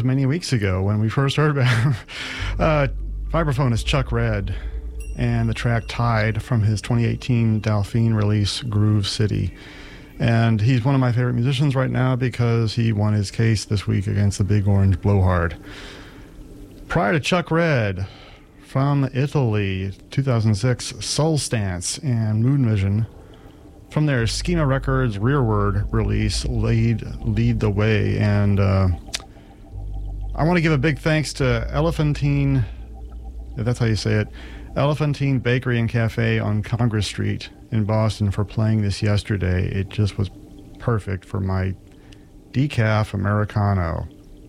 was many weeks ago when we first heard about him. Vibraphone is Chuck Red, and the track Tide from his 2018 Delphine release, Groove City. And he's one of my favorite musicians right now because he won his case this week against the Big Orange Blowhard. Prior to Chuck Red, from Italy, 2006, Soul Stance and Moon Vision. From their Schema Records Rearward release, Lead the Way. And I want to give a big thanks to Elephantine, if that's how you say it, Elephantine Bakery and Cafe on Congress Street in Boston for playing this yesterday. It just was perfect for my decaf Americano.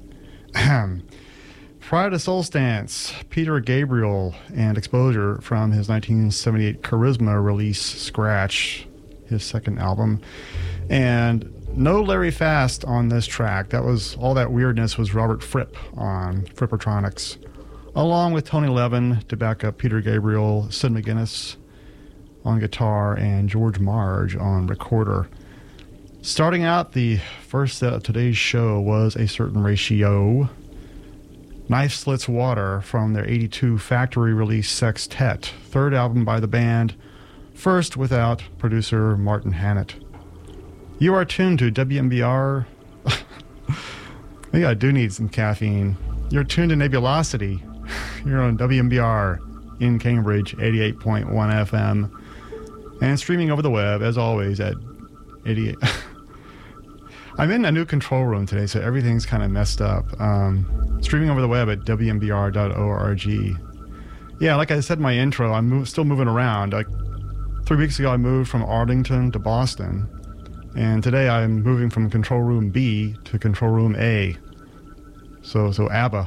Prior to Soul Stance, Peter Gabriel and Exposure from his 1978 Charisma release, Scratch, his second album. And no Larry Fast on this track. That was all that weirdness was Robert Fripp on Frippertronics, along with Tony Levin to back up Peter Gabriel, Sid McGuinness on guitar, and George Marge on recorder. Starting out the first set of today's show was A Certain Ratio, Knife Slits Water from their 82 factory release Sextet, third album by the band, first without producer Martin Hannett. You are tuned to WMBR. Maybe I do need some caffeine. You're tuned to Nebulosity. You're on WMBR in Cambridge, 88.1 FM, and streaming over the web, as always, at 88. I'm in a new control room today, so everything's kind of messed up. Streaming over the web at WMBR.org. Yeah, like I said in my intro, I'm still moving around. Like 3 weeks ago, I moved from Arlington to Boston, and today I'm moving from Control Room B to Control Room A. So ABBA.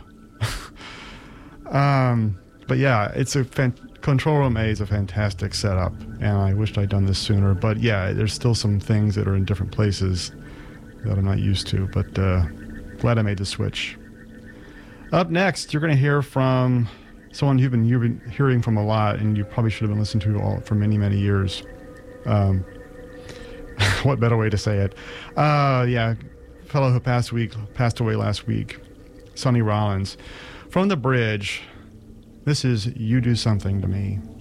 But yeah, Control Room A is a fantastic setup, and I wished I'd done this sooner. But yeah, there's still some things that are in different places that I'm not used to, but glad I made the switch. Up next, you're going to hear from someone you've been hearing from a lot, and you probably should have been listening to all for many, many years. What better way to say it? Yeah, fellow who passed away last week, Sonny Rollins. From The Bridge, this is You Do Something to Me.